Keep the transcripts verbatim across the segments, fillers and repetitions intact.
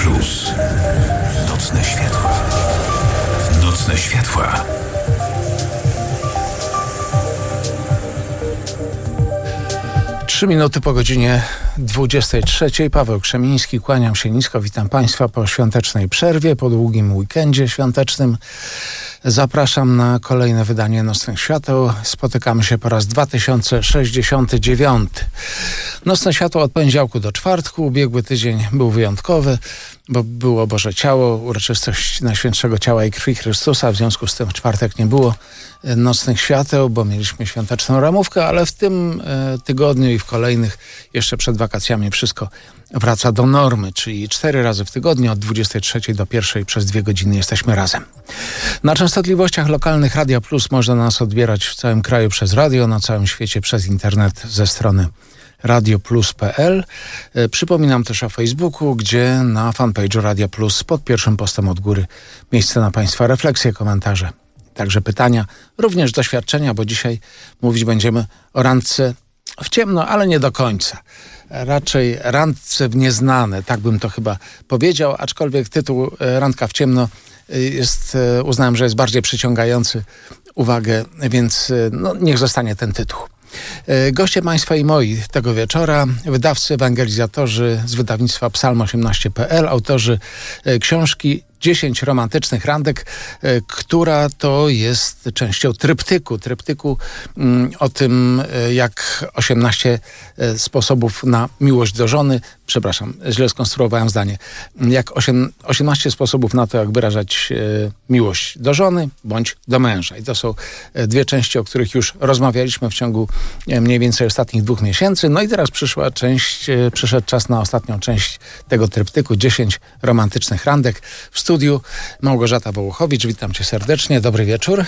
Plus. Nocne światła. Nocne światła. Trzy minuty po godzinie dwudziestej trzeciej. Paweł Krzemiński, kłaniam się nisko, witam Państwa po świątecznej przerwie, po długim weekendzie świątecznym. Zapraszam na kolejne wydanie Nocnych Świateł. Spotykamy się po raz dwa tysiące sześćdziesiąty dziewiąty. Nocne Światło od poniedziałku do czwartku. Ubiegły tydzień był wyjątkowy, bo było Boże Ciało, uroczystość Najświętszego Ciała i Krwi Chrystusa. W związku z tym w czwartek nie było Nocnych Świateł, bo mieliśmy świąteczną ramówkę, ale w tym e, tygodniu i w kolejnych, jeszcze przed wakacjami, wszystko wraca do normy, czyli cztery razy w tygodniu od dwudziestej trzeciej do pierwszej przez dwie godziny jesteśmy razem. Na częstotliwościach lokalnych Radia Plus można nas odbierać w całym kraju przez radio, na całym świecie przez internet ze strony radio plus kropka p l. E, przypominam też o Facebooku, gdzie na fanpage'u Radia Plus pod pierwszym postem od góry miejsce na Państwa refleksje, komentarze, także pytania, również doświadczenia, bo dzisiaj mówić będziemy o randce w ciemno, ale nie do końca. Raczej randce w nieznane, tak bym to chyba powiedział, aczkolwiek tytuł Randka w ciemno jest, uznałem, że jest bardziej przyciągający uwagę, więc no, niech zostanie ten tytuł. Goście Państwa i moi tego wieczora, wydawcy, ewangelizatorzy z wydawnictwa psalm osiemnaście kropka p l, autorzy książki dziesięć romantycznych randek, która to jest częścią tryptyku. Tryptyku mm, o tym, jak osiemnaście sposobów na miłość do żony. Przepraszam, źle skonstruowałem zdanie. Jak osiemnaście sposobów na to, jak wyrażać e, miłość do żony bądź do męża. I to są dwie części, o których już rozmawialiśmy w ciągu e, mniej więcej ostatnich dwóch miesięcy. No i teraz przyszła część, e, przyszedł czas na ostatnią część tego tryptyku. dziesięć romantycznych randek. W studiu Małgorzata Wołochowicz, witam Cię serdecznie, dobry wieczór.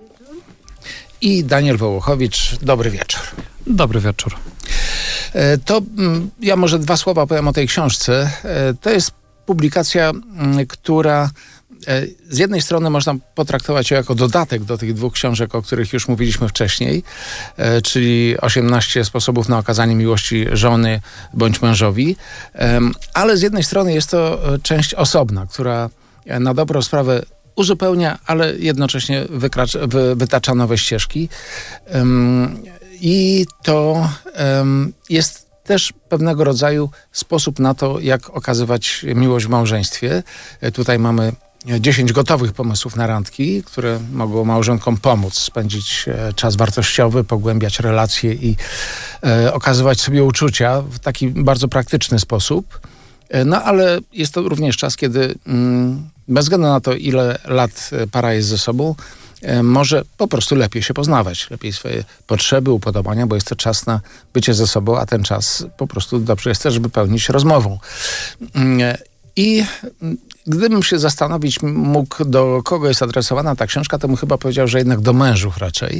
I Daniel Wołochowicz, dobry wieczór. Dobry wieczór. To ja może dwa słowa powiem o tej książce. To jest publikacja, która z jednej strony można potraktować ją jako dodatek do tych dwóch książek, o których już mówiliśmy wcześniej, czyli osiemnaście sposobów na okazanie miłości żony bądź mężowi, ale z jednej strony jest to część osobna, która na dobrą sprawę uzupełnia, ale jednocześnie wykracza, wy, wytacza nowe ścieżki. I to um, jest też pewnego rodzaju sposób na to, jak okazywać miłość w małżeństwie. E, tutaj mamy dziesięć gotowych pomysłów na randki, które mogą małżonkom pomóc spędzić e, czas wartościowy, pogłębiać relacje i e, okazywać sobie uczucia w taki bardzo praktyczny sposób. E, no ale jest to również czas, kiedy mm, bez względu na to, ile lat para jest ze sobą, może po prostu lepiej się poznawać, lepiej swoje potrzeby, upodobania, bo jest to czas na bycie ze sobą, a ten czas po prostu dobrze jest też, żeby pełnić rozmową. I gdybym się zastanowić mógł, do kogo jest adresowana ta książka, to bym chyba powiedział, że jednak do mężów raczej,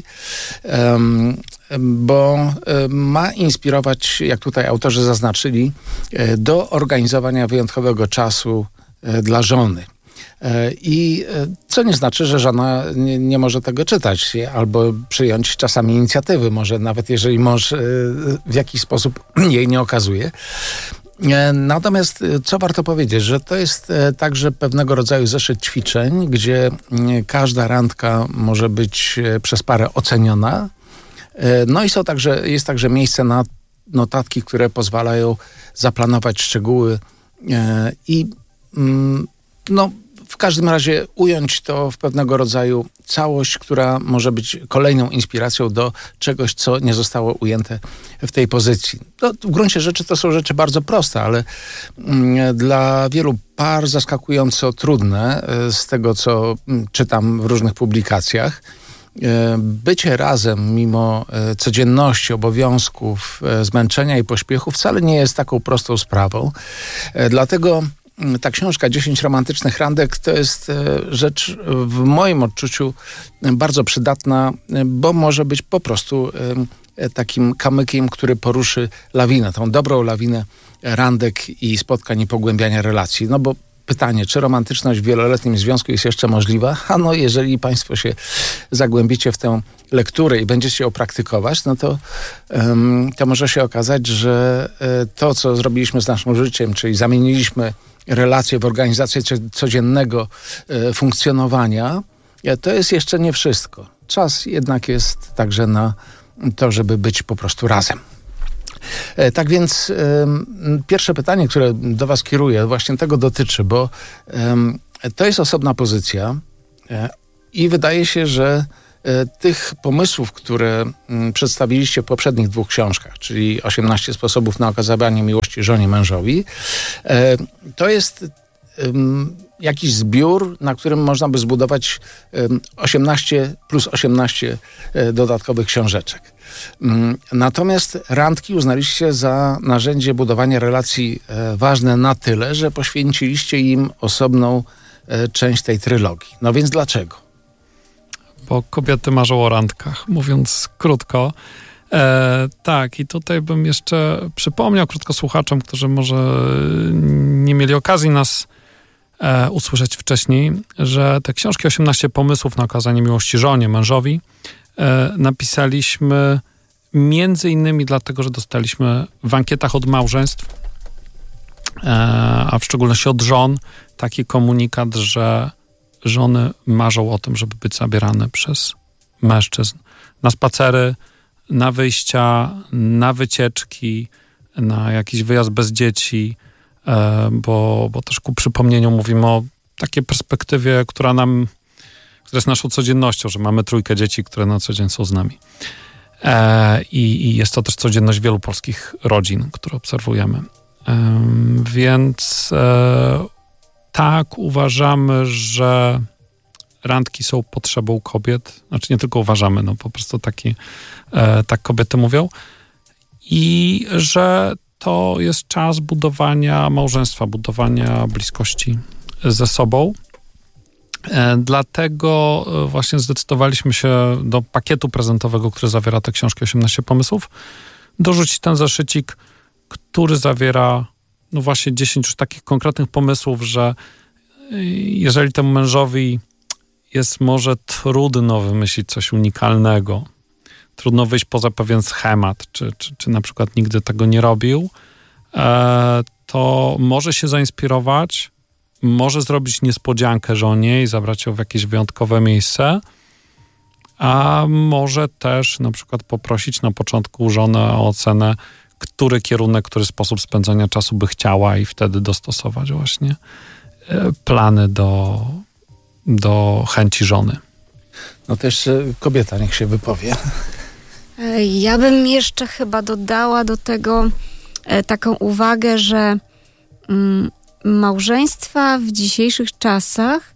bo ma inspirować, jak tutaj autorzy zaznaczyli, do organizowania wyjątkowego czasu dla żony. I co nie znaczy, że żona nie, nie może tego czytać albo przyjąć czasami inicjatywy, może nawet jeżeli mąż w jakiś sposób jej nie okazuje. Natomiast co warto powiedzieć, że to jest także pewnego rodzaju zeszyt ćwiczeń, gdzie każda randka może być przez parę oceniona. No i są także, jest także miejsce na notatki, które pozwalają zaplanować szczegóły i no w każdym razie ująć to w pewnego rodzaju całość, która może być kolejną inspiracją do czegoś, co nie zostało ujęte w tej pozycji. No, w gruncie rzeczy to są rzeczy bardzo proste, ale mm, dla wielu par zaskakująco trudne, z tego co czytam w różnych publikacjach. Bycie razem mimo codzienności, obowiązków, zmęczenia i pośpiechu wcale nie jest taką prostą sprawą. Dlatego ta książka dziesięć romantycznych randek to jest rzecz w moim odczuciu bardzo przydatna, bo może być po prostu takim kamykiem, który poruszy lawinę, tą dobrą lawinę randek i spotkań i pogłębiania relacji. No bo pytanie, czy romantyczność w wieloletnim związku jest jeszcze możliwa? A no, jeżeli państwo się zagłębicie w tę lekturę i będziecie ją praktykować, no to, um, to może się okazać, że to, co zrobiliśmy z naszym życiem, czyli zamieniliśmy relacje w organizację codziennego e, funkcjonowania, to jest jeszcze nie wszystko. Czas jednak jest także na to, żeby być po prostu razem. E, tak więc e, pierwsze pytanie, które do was kieruję, właśnie tego dotyczy, bo e, to jest osobna pozycja e, i wydaje się, że e, tych pomysłów, które m, przedstawiliście w poprzednich dwóch książkach, czyli osiemnaście sposobów na okazywanie miłości żonie, mężowi, e, to jest e, jakiś zbiór, na którym można by zbudować e, osiemnaście plus osiemnaście e, dodatkowych książeczek. Natomiast randki uznaliście za narzędzie budowania relacji e, ważne na tyle, że poświęciliście im osobną e, część tej trylogii. No więc dlaczego? Bo kobiety marzą o randkach, mówiąc krótko. E, tak, i tutaj bym jeszcze przypomniał krótko słuchaczom, którzy może nie mieli okazji nas e, usłyszeć wcześniej, że te książki osiemnaście pomysłów na okazanie miłości żonie, mężowi e, napisaliśmy między innymi dlatego, że dostaliśmy w ankietach od małżeństw, e, a w szczególności od żon, taki komunikat, że żony marzą o tym, żeby być zabierane przez mężczyzn na spacery, na wyjścia, na wycieczki, na jakiś wyjazd bez dzieci, e, bo, bo też ku przypomnieniu mówimy o takiej perspektywie, która nam, która jest naszą codziennością, że mamy trójkę dzieci, które na co dzień są z nami. E, i, I jest to też codzienność wielu polskich rodzin, które obserwujemy. E, więc e, tak, uważamy, że randki są potrzebą kobiet. Znaczy nie tylko uważamy, no po prostu taki, e, tak kobiety mówią. I że to jest czas budowania małżeństwa, budowania bliskości ze sobą. E, dlatego właśnie zdecydowaliśmy się do pakietu prezentowego, który zawiera te książki osiemnaście pomysłów, dorzucić ten zeszycik, który zawiera no właśnie dziesięć już takich konkretnych pomysłów, że jeżeli temu mężowi jest może trudno wymyślić coś unikalnego, trudno wyjść poza pewien schemat, czy, czy, czy na przykład nigdy tego nie robił, e, to może się zainspirować, może zrobić niespodziankę żonie i zabrać ją w jakieś wyjątkowe miejsce, a może też na przykład poprosić na początku żonę o ocenę, który kierunek, który sposób spędzania czasu by chciała i wtedy dostosować właśnie plany do, do chęci żony. No też kobieta niech się wypowie. Ja bym jeszcze chyba dodała do tego taką uwagę, że małżeństwa w dzisiejszych czasach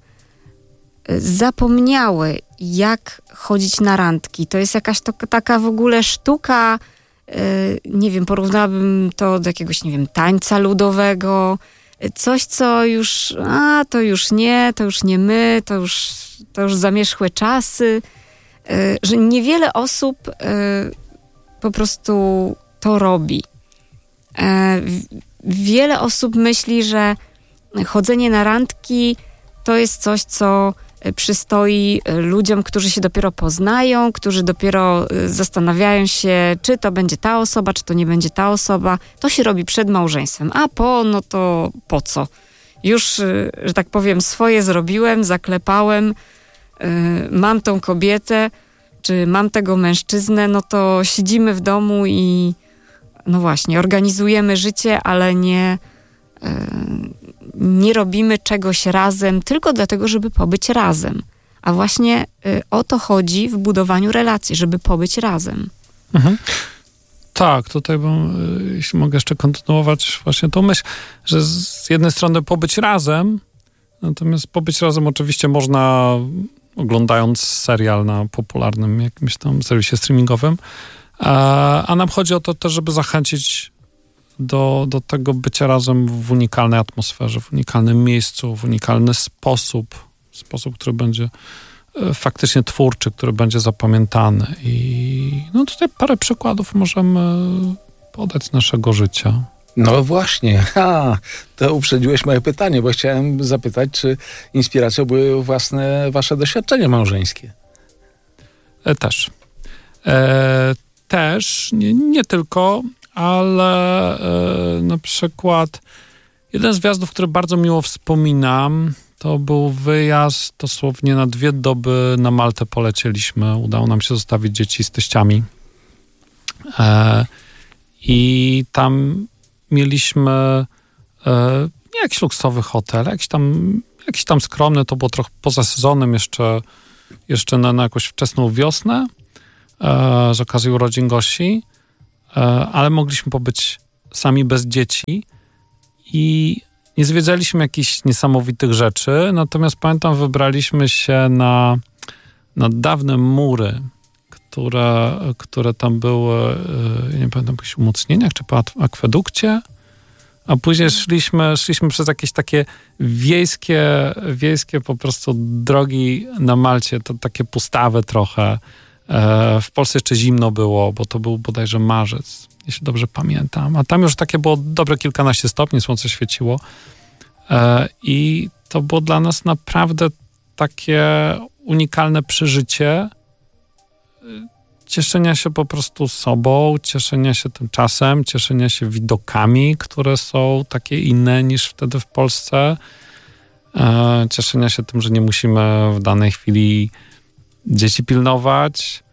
zapomniały, jak chodzić na randki. To jest jakaś to, taka w ogóle sztuka, nie wiem, porównałabym to do jakiegoś, nie wiem, tańca ludowego, coś, co już, a to już nie, to już nie my, to już, to już zamierzchłe czasy, że niewiele osób po prostu to robi. Wiele osób myśli, że chodzenie na randki to jest coś, co przystoi ludziom, którzy się dopiero poznają, którzy dopiero zastanawiają się, czy to będzie ta osoba, czy to nie będzie ta osoba. To się robi przed małżeństwem, a po, no to po co? Już, że tak powiem, swoje zrobiłem, zaklepałem, mam tą kobietę, czy mam tego mężczyznę, no to siedzimy w domu i no właśnie, organizujemy życie, ale nie, nie robimy czegoś razem tylko dlatego, żeby pobyć razem. A właśnie o to chodzi w budowaniu relacji, żeby pobyć razem. Mhm. Tak, tutaj bym, jeśli mogę jeszcze kontynuować właśnie tą myśl, że z jednej strony pobyć razem, natomiast pobyć razem oczywiście można oglądając serial na popularnym jakimś tam serwisie streamingowym, a, a nam chodzi o to też, żeby zachęcić do, do tego bycia razem w unikalnej atmosferze, w unikalnym miejscu, w unikalny sposób, sposób, który będzie faktycznie twórczy, który będzie zapamiętany. I no tutaj parę przykładów możemy podać z naszego życia. No właśnie, ha, to uprzedziłeś moje pytanie, bo chciałem zapytać, czy inspiracją były własne wasze doświadczenia małżeńskie? E, też. E, też, nie, nie tylko, ale e, na przykład jeden z wjazdów, który bardzo miło wspominam, to był wyjazd dosłownie na dwie doby na Maltę polecieliśmy. Udało nam się zostawić dzieci z teściami. E, I tam mieliśmy e, nie jakiś luksusowy hotel, jakiś tam, jakiś tam skromny, to było trochę poza sezonem jeszcze, jeszcze na, na jakąś wczesną wiosnę e, z okazji urodzin Gosi, e, ale mogliśmy pobyć sami bez dzieci i nie zwiedzaliśmy jakichś niesamowitych rzeczy, natomiast pamiętam, wybraliśmy się na, na dawne mury, które, które tam były, ja nie pamiętam, po jakichś umocnieniach, czy po akwedukcie, a później szliśmy, szliśmy przez jakieś takie wiejskie, wiejskie po prostu drogi na Malcie, to takie pustawe trochę. W Polsce jeszcze zimno było, bo to był bodajże marzec, jeśli dobrze pamiętam, a tam już takie było dobre kilkanaście stopni, słońce świeciło i to było dla nas naprawdę takie unikalne przeżycie cieszenia się po prostu sobą, cieszenia się tym czasem, cieszenia się widokami, które są takie inne niż wtedy w Polsce, cieszenia się tym, że nie musimy w danej chwili dzieci pilnować.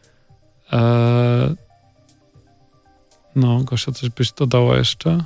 No, Gosia, coś byś dodała jeszcze?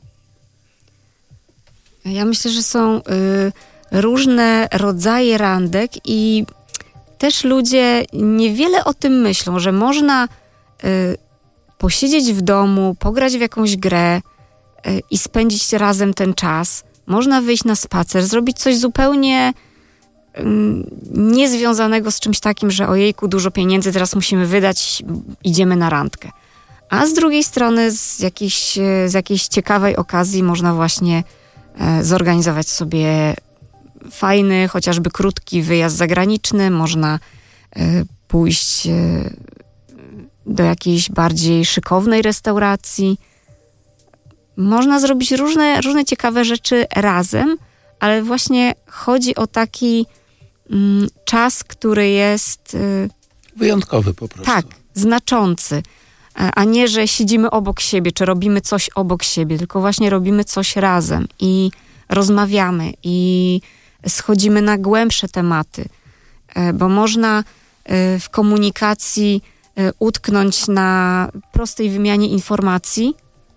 Ja myślę, że są y, różne rodzaje randek i też ludzie niewiele o tym myślą, że można y, posiedzieć w domu, pograć w jakąś grę y, i spędzić razem ten czas. Można wyjść na spacer, zrobić coś zupełnie y, niezwiązanego z czymś takim, że ojejku, dużo pieniędzy teraz musimy wydać, idziemy na randkę. A z drugiej strony z jakiejś, z jakiejś ciekawej okazji można właśnie y, zorganizować sobie fajny, chociażby krótki wyjazd zagraniczny, można y, pójść y, do jakiejś bardziej szykownej restauracji. Można zrobić różne, różne ciekawe rzeczy razem, ale właśnie chodzi o taki mm, czas, który jest... Y, wyjątkowy po prostu. Tak, znaczący. A nie, że siedzimy obok siebie, czy robimy coś obok siebie, tylko właśnie robimy coś razem i rozmawiamy i schodzimy na głębsze tematy, bo można w komunikacji utknąć na prostej wymianie informacji,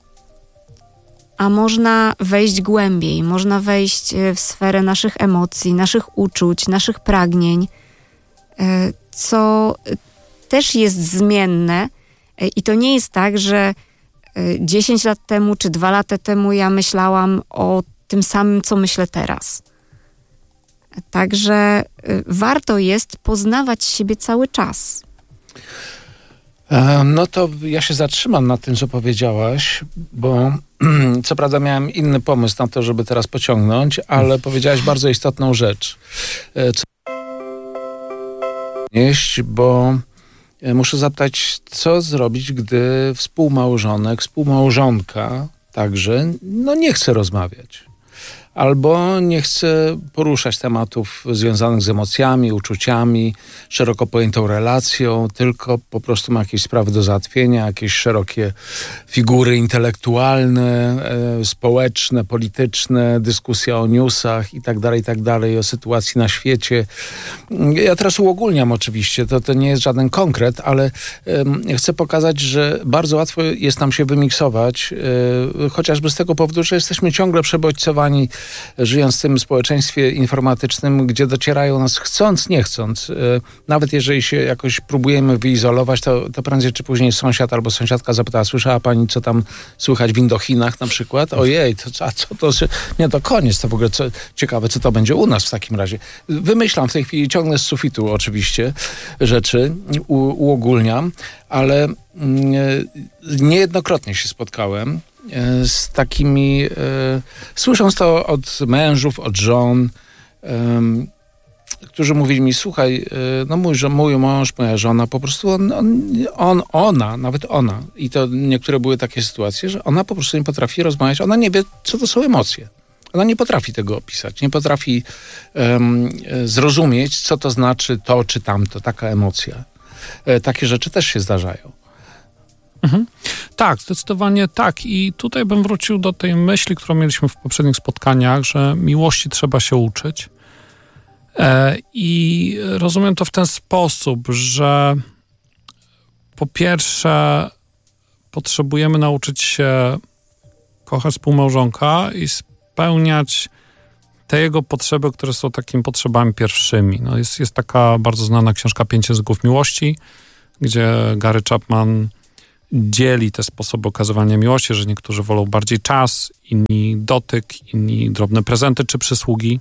a można wejść głębiej, można wejść w sferę naszych emocji, naszych uczuć, naszych pragnień, co też jest zmienne i to nie jest tak, że dziesięć lat temu czy dwa lata temu ja myślałam o tym samym, co myślę teraz. Także warto jest poznawać siebie cały czas. No to ja się zatrzymam na tym, co powiedziałaś, bo co prawda miałem inny pomysł na to, żeby teraz pociągnąć, ale powiedziałaś bardzo istotną rzecz. Co nieść, bo muszę zapytać, co zrobić, gdy współmałżonek, współmałżonka także no nie chce rozmawiać. Albo nie chce poruszać tematów związanych z emocjami, uczuciami, szeroko pojętą relacją, tylko po prostu ma jakieś sprawy do załatwienia, jakieś szerokie figury intelektualne, e, społeczne, polityczne, dyskusja o newsach i tak dalej, i tak dalej, o sytuacji na świecie. Ja teraz uogólniam oczywiście, to, to nie jest żaden konkret, ale e, chcę pokazać, że bardzo łatwo jest nam się wymiksować, e, chociażby z tego powodu, że jesteśmy ciągle przebodźcowani, żyjąc w tym społeczeństwie informatycznym, gdzie docierają nas chcąc, nie chcąc. Nawet jeżeli się jakoś próbujemy wyizolować, to, to prędzej czy później sąsiad albo sąsiadka zapytała, słyszała pani, co tam słychać w Indochinach na przykład? Ojej, to, a co to? Nie, to koniec. To w ogóle co, ciekawe, co to będzie u nas w takim razie. Wymyślam w tej chwili, ciągnę z sufitu oczywiście rzeczy, u, uogólniam, ale mm, niejednokrotnie się spotkałem z takimi, e, słysząc to od mężów, od żon, e, którzy mówili mi, słuchaj, no mój, że mój mąż, moja żona, po prostu on, on, on, ona, nawet ona, i to niektóre były takie sytuacje, że ona po prostu nie potrafi rozmawiać, ona nie wie, co to są emocje. Ona nie potrafi tego opisać, nie potrafi um, zrozumieć, co to znaczy to czy tamto, taka emocja. E, takie rzeczy też się zdarzają. Mhm. Tak, zdecydowanie tak. I tutaj bym wrócił do tej myśli, którą mieliśmy w poprzednich spotkaniach, że miłości trzeba się uczyć. E, I rozumiem to w ten sposób, że po pierwsze potrzebujemy nauczyć się kochać współmałżonka i spełniać te jego potrzeby, które są takimi potrzebami pierwszymi. No jest, jest taka bardzo znana książka Pięć języków miłości, gdzie Gary Chapman dzieli te sposoby okazywania miłości, że niektórzy wolą bardziej czas, inni dotyk, inni drobne prezenty czy przysługi.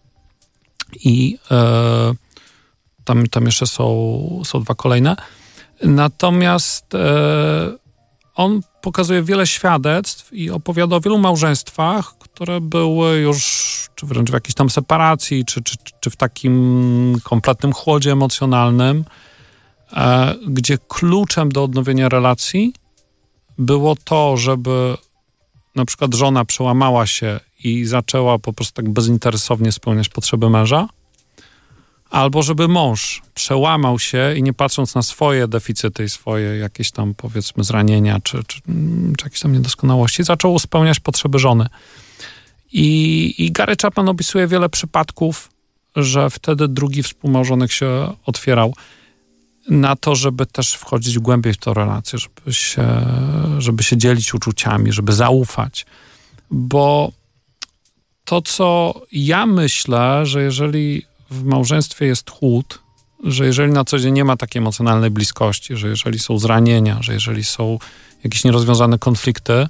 I e, tam, tam jeszcze są, są dwa kolejne. Natomiast e, on pokazuje wiele świadectw i opowiada o wielu małżeństwach, które były już, czy wręcz w jakiejś tam separacji, czy, czy, czy w takim kompletnym chłodzie emocjonalnym, e, gdzie kluczem do odnowienia relacji było to, żeby na przykład żona przełamała się i zaczęła po prostu tak bezinteresownie spełniać potrzeby męża, albo żeby mąż przełamał się i nie patrząc na swoje deficyty i swoje jakieś tam, powiedzmy, zranienia czy, czy, czy jakieś tam niedoskonałości, zaczął spełniać potrzeby żony. I, i Gary Chapman opisuje wiele przypadków, że wtedy drugi współmałżonek się otwierał na to, żeby też wchodzić głębiej w tę relację, żeby się, żeby się dzielić uczuciami, żeby zaufać. Bo to, co ja myślę, że jeżeli w małżeństwie jest chłód, że jeżeli na co dzień nie ma takiej emocjonalnej bliskości, że jeżeli są zranienia, że jeżeli są jakieś nierozwiązane konflikty,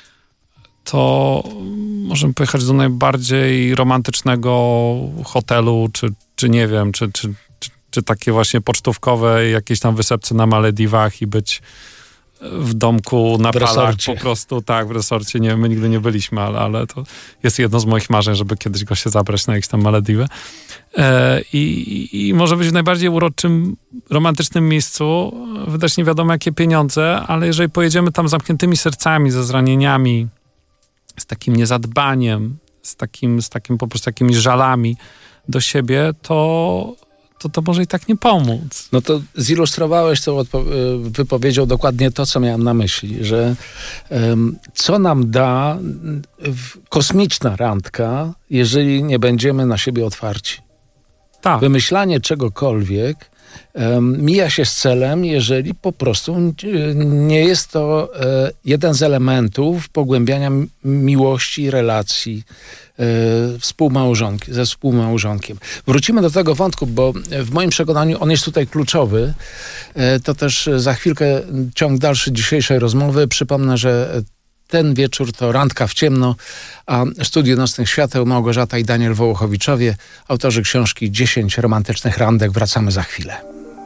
to możemy pojechać do najbardziej romantycznego hotelu, czy, czy nie wiem, czy, czy, czy, czy takie właśnie pocztówkowe jakieś tam wysepce na Malediwach i być w domku na palach po prostu, tak, w resorcie, nie, my nigdy nie byliśmy, ale, ale to jest jedno z moich marzeń, żeby kiedyś go się zabrać na jakieś tam Malediwy. E, i, I może być w najbardziej uroczym, romantycznym miejscu, wydać nie wiadomo jakie pieniądze, ale jeżeli pojedziemy tam zamkniętymi sercami, ze zranieniami, z takim niezadbaniem, z takim, z takim po prostu takimi żalami do siebie, to to to może i tak nie pomóc. No to zilustrowałeś tą odpo- wypowiedzią dokładnie to, co miałem na myśli, że um, co nam da w, kosmiczna randka, jeżeli nie będziemy na siebie otwarci. Tak. Wymyślanie czegokolwiek um, mija się z celem, jeżeli po prostu nie jest to e, jeden z elementów pogłębiania miłości, relacji e, współmałżonki, ze współmałżonkiem. Wrócimy do tego wątku, bo w moim przekonaniu on jest tutaj kluczowy. E, to też za chwilkę ciąg dalszy dzisiejszej rozmowy. Przypomnę, że ten wieczór to Randka w ciemno, a Studio Nocnych Świateł Małgorzata i Daniel Wołochowiczowie, autorzy książki dziesięć romantycznych randek. Wracamy za chwilę.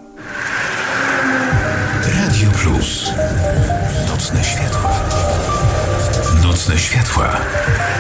Radio Plus. Nocne światła. Nocne światła.